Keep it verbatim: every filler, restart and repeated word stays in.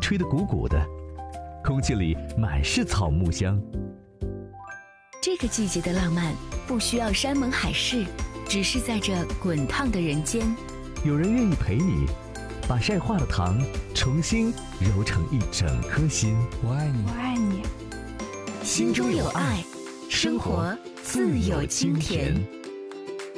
吹得鼓鼓的，空气里满是草木香。 这个季节的浪漫不需要山盟海誓，只是在这滚烫的人间， 有人愿意陪你，把晒化的糖重新揉成一整颗心。 我爱你， 我爱你， 心中有爱，生活自有清甜。